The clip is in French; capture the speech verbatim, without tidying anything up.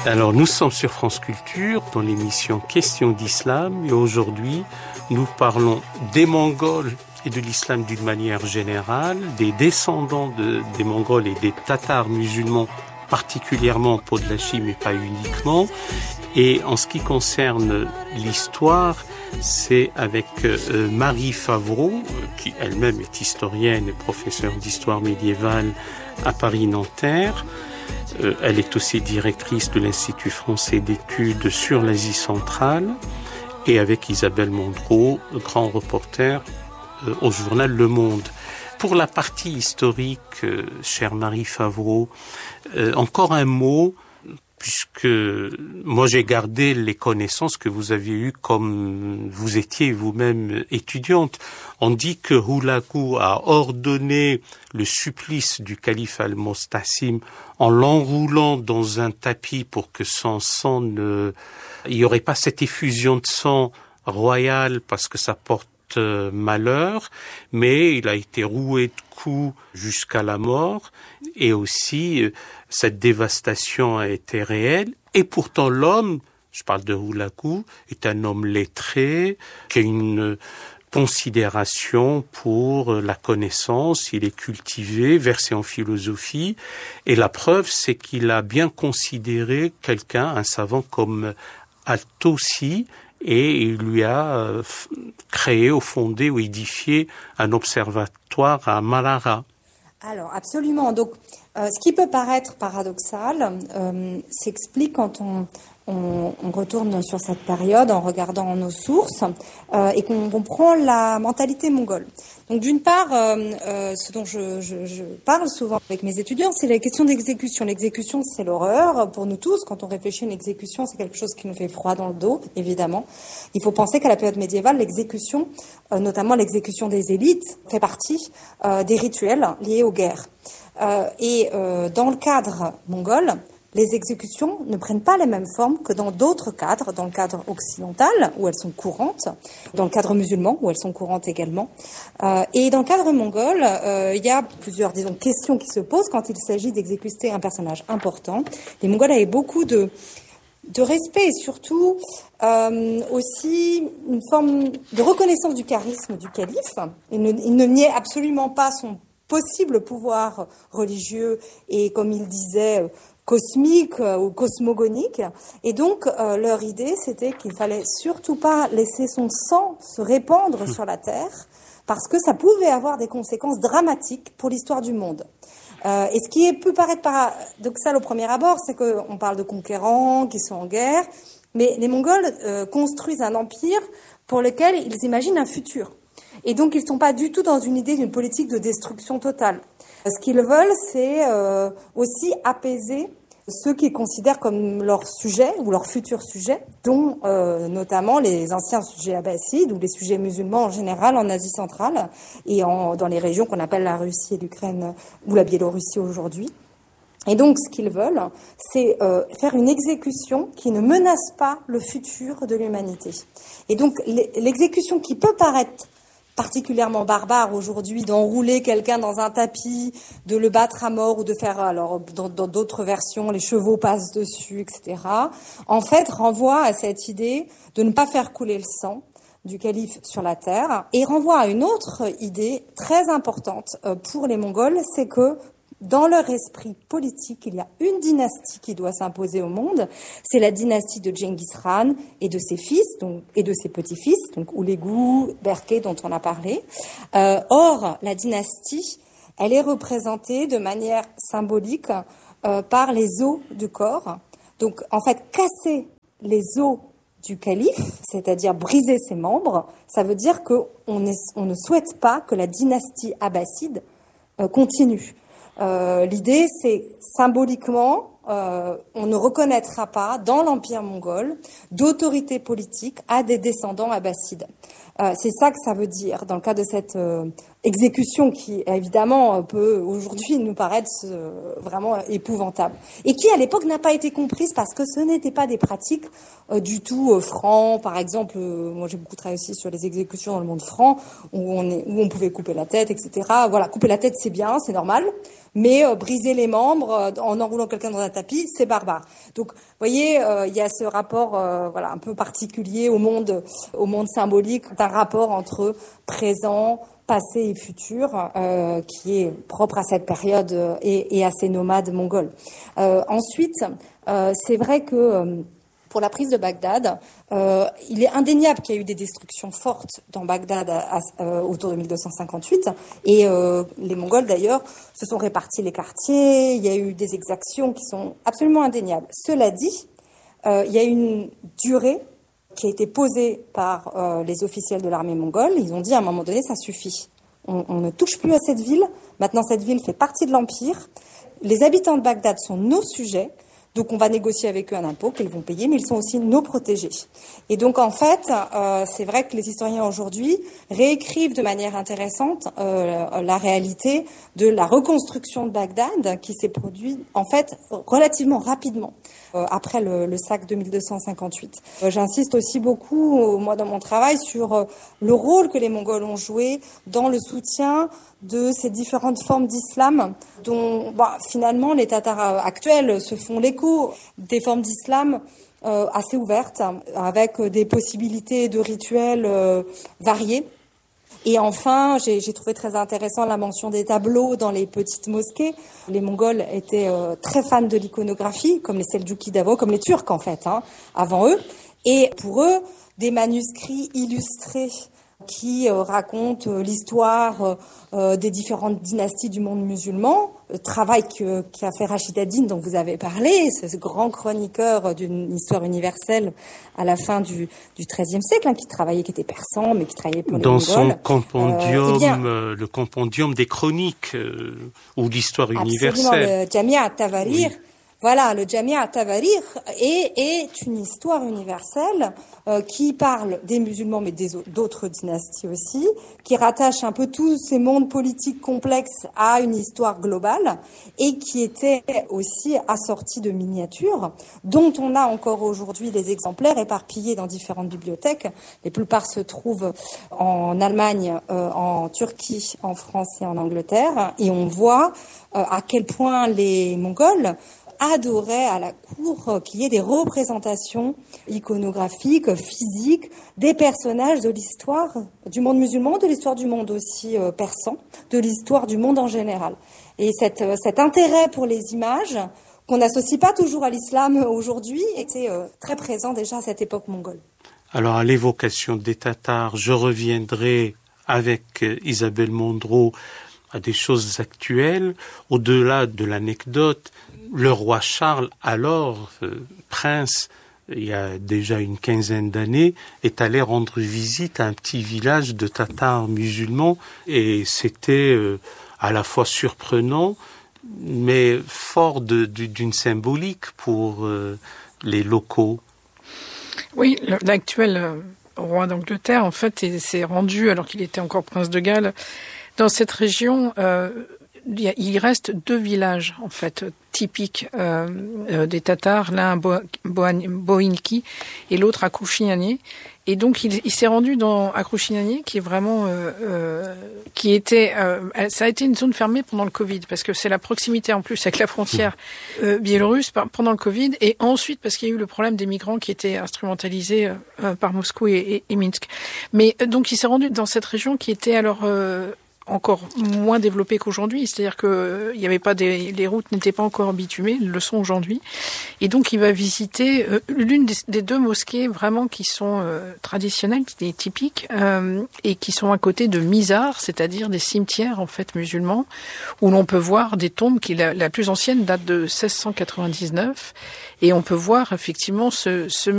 Alors nous sommes sur France Culture dans l'émission Questions d'Islam et aujourd'hui nous parlons des Mongols et de l'islam d'une manière générale, des descendants de, des Mongols et des Tatars musulmans particulièrement pour de la Chine mais pas uniquement. Et en ce qui concerne l'histoire, c'est avec euh, Marie Favreau, qui elle-même est historienne et professeure d'histoire médiévale à Paris-Nanterre. Euh, elle est aussi directrice de l'Institut français d'études sur l'Asie centrale et avec Isabelle Mondreau, grand reporter euh, au journal Le Monde. Pour la partie historique, euh, chère Marie Favreau, euh, encore un mot, puisque moi j'ai gardé les connaissances que vous aviez eues comme vous étiez vous-même étudiante. On dit que Hulagu a ordonné le supplice du calife Al-Mostassim en l'enroulant dans un tapis pour que son sang ne... Il n'y aurait pas cette effusion de sang royal parce que ça porte malheur, mais il a été roué de coups jusqu'à la mort et aussi cette dévastation a été réelle et pourtant l'homme, je parle de Hulagu, est un homme lettré qui a une considération pour la connaissance, il est cultivé, versé en philosophie et la preuve c'est qu'il a bien considéré quelqu'un, un savant comme Al-Tosi, et il lui a euh, créé ou fondé ou édifié un observatoire à Malara. Alors, absolument. Donc, euh, ce qui peut paraître paradoxal euh, s'explique quand on, on, on retourne sur cette période en regardant nos sources euh, et qu'on comprend la mentalité mongole. Donc, d'une part, euh, euh, ce dont je, je, je parle souvent avec mes étudiants, c'est la question d'exécution. L'exécution, c'est l'horreur pour nous tous. Quand on réfléchit à une exécution, c'est quelque chose qui nous fait froid dans le dos, évidemment. Il faut penser qu'à la période médiévale, l'exécution, euh, notamment l'exécution des élites, fait partie euh, des rituels liés aux guerres. Euh, et euh, dans le cadre mongol, les exécutions ne prennent pas les mêmes formes que dans d'autres cadres, dans le cadre occidental, où elles sont courantes, dans le cadre musulman, où elles sont courantes également. Euh, et dans le cadre mongol, euh, il y a plusieurs, disons, questions qui se posent quand il s'agit d'exécuter un personnage important. Les Mongols avaient beaucoup de, de respect et surtout euh, aussi une forme de reconnaissance du charisme du calife. Il ne, il ne niait absolument pas son possible pouvoir religieux et, comme il disait, cosmique ou cosmogonique. Et donc, euh, leur idée, c'était qu'il fallait surtout pas laisser son sang se répandre sur la terre, parce que ça pouvait avoir des conséquences dramatiques pour l'histoire du monde. Euh, et ce qui peut paraître paradoxal au premier abord, c'est qu'on parle de conquérants qui sont en guerre, mais les Mongols euh, construisent un empire pour lequel ils imaginent un futur. Et donc, ils ne sont pas du tout dans une idée d'une politique de destruction totale. Ce qu'ils veulent, c'est euh, aussi apaiser ceux qu'ils considèrent comme leur sujet ou leur futur sujet, dont euh, notamment les anciens sujets abbassides ou les sujets musulmans en général en Asie centrale et en, dans les régions qu'on appelle la Russie et l'Ukraine ou la Biélorussie aujourd'hui. Et donc, ce qu'ils veulent, c'est euh, faire une exécution qui ne menace pas le futur de l'humanité. Et donc, l'exécution qui peut paraître particulièrement barbare aujourd'hui, d'enrouler quelqu'un dans un tapis, de le battre à mort ou de faire, alors dans, dans d'autres versions, les chevaux passent dessus, et cetera, en fait, renvoie à cette idée de ne pas faire couler le sang du calife sur la terre et renvoie à une autre idée très importante pour les Mongols, c'est que dans leur esprit politique, il y a une dynastie qui doit s'imposer au monde. C'est la dynastie de Genghis Khan et de ses fils, donc, et de ses petits-fils, donc Oulegu, Berke, dont on a parlé. Euh, or, la dynastie, elle est représentée de manière symbolique euh, par les os du corps. Donc, en fait, casser les os du calife, c'est-à-dire briser ses membres, ça veut dire qu'on on ne souhaite pas que la dynastie abbasside euh, continue. Euh, l'idée, c'est symboliquement, euh, on ne reconnaîtra pas dans l'Empire mongol d'autorité politique à des descendants abbassides. Euh, c'est ça que ça veut dire dans le cas de cette euh, exécution qui, évidemment, peut aujourd'hui nous paraître euh, vraiment épouvantable. Et qui, à l'époque, n'a pas été comprise parce que ce n'étaient pas des pratiques euh, du tout euh, francs. Par exemple, euh, moi j'ai beaucoup travaillé aussi sur les exécutions dans le monde franc, où on, est, où on pouvait couper la tête, et cetera. Voilà, couper la tête, c'est bien, c'est normal. Mais euh, briser les membres euh, en enroulant quelqu'un dans un tapis, c'est barbare. Donc, vous voyez, euh, il y a ce rapport, euh, voilà, un peu particulier au monde, au monde symbolique, un rapport entre présent, passé et futur, euh, qui est propre à cette période euh, et, et à ces nomades mongols. Euh, ensuite, euh, c'est vrai que euh, pour la prise de Bagdad, euh, il est indéniable qu'il y a eu des destructions fortes dans Bagdad à, à, euh, autour de mille deux cent cinquante-huit. Et euh, les Mongols, d'ailleurs, se sont répartis les quartiers. Il y a eu des exactions qui sont absolument indéniables. Cela dit, euh, il y a une durée qui a été posée par euh, les officiels de l'armée mongole. Ils ont dit à un moment donné, ça suffit. On, on ne touche plus à cette ville. Maintenant, cette ville fait partie de l'Empire. Les habitants de Bagdad sont nos sujets. Donc, on va négocier avec eux un impôt qu'ils vont payer, mais ils sont aussi nos protégés. Et donc, en fait, euh, c'est vrai que les historiens aujourd'hui réécrivent de manière intéressante euh, la réalité de la reconstruction de Bagdad qui s'est produite, en fait, relativement rapidement euh, après le, le sac de mille deux cent cinquante-huit. Euh, j'insiste aussi beaucoup, euh, moi, dans mon travail, sur euh, le rôle que les Mongols ont joué dans le soutien de ces différentes formes d'islam dont, bah, finalement, les Tatars actuels se font l'écho des formes d'islam euh, assez ouvertes, avec des possibilités de rituels euh, variés. Et enfin, j'ai, j'ai trouvé très intéressant la mention des tableaux dans les petites mosquées. Les Mongols étaient euh, très fans de l'iconographie, comme les Seldjouki d'avant, comme les Turcs en fait, hein, avant eux. Et pour eux, des manuscrits illustrés qui euh, racontent euh, l'histoire euh, des différentes dynasties du monde musulman, le travail que, qu'a fait Rachid ad-Din, dont vous avez parlé, ce, ce grand chroniqueur d'une histoire universelle à la fin du, du treizième siècle, hein, qui travaillait, qui était persan, mais qui travaillait pour les Mongols. Mongols. Dans son compendium, euh, eh bien, euh, le compendium des chroniques, euh, ou l'histoire universelle. Absolument, le Jami' at-Tawarir. Oui. Voilà, le Jami' at-Tawarir est, est une histoire universelle euh, qui parle des musulmans, mais des, d'autres dynasties aussi, qui rattache un peu tous ces mondes politiques complexes à une histoire globale et qui était aussi assortie de miniatures dont on a encore aujourd'hui des exemplaires éparpillés dans différentes bibliothèques. Les plupart se trouvent en Allemagne, euh, en Turquie, en France et en Angleterre. Et on voit euh, à quel point les Mongols adorait à la cour qu'il y ait des représentations iconographiques, physiques, des personnages de l'histoire du monde musulman, de l'histoire du monde aussi euh, persan, de l'histoire du monde en général. Et cette, euh, cet intérêt pour les images, qu'on n'associe pas toujours à l'islam aujourd'hui, était euh, très présent déjà à cette époque mongole. Alors, à l'évocation des Tatars, je reviendrai avec euh, Isabelle Mondreau à des choses actuelles, au-delà de l'anecdote. Le roi Charles, alors euh, prince, il y a déjà une quinzaine d'années, est allé rendre visite à un petit village de Tatars musulmans et c'était euh, à la fois surprenant, mais fort de, de, d'une symbolique pour euh, les locaux. Oui, l'actuel euh, roi d'Angleterre, en fait, s'est rendu, alors qu'il était encore prince de Galles, dans cette région. Euh, il reste deux villages, en fait, typiques euh, euh, des Tatars, l'un à Bo- Bo- Boïnki et l'autre à Krouchiniani. Et donc, il, il s'est rendu dans à Krouchiniani, qui est vraiment, euh, euh, qui était, euh, ça a été une zone fermée pendant le Covid, parce que c'est la proximité en plus avec la frontière euh, biélorusse par, pendant le Covid, et ensuite parce qu'il y a eu le problème des migrants qui étaient instrumentalisés euh, par Moscou et, et, et Minsk. Mais donc, il s'est rendu dans cette région qui était alors euh, encore moins développée qu'aujourd'hui, c'est-à-dire que il y avait pas des, les routes n'étaient pas encore bitumées, elles le sont aujourd'hui, et donc il va visiter euh, l'une des, des deux mosquées vraiment qui sont euh, traditionnelles, qui est typiques, euh, et qui sont à côté de Mizar, c'est-à-dire des cimetières en fait musulmans, où l'on peut voir des tombes qui la, la plus ancienne date de seize cent quatre-vingt-dix-neuf, et on peut voir effectivement ce, ce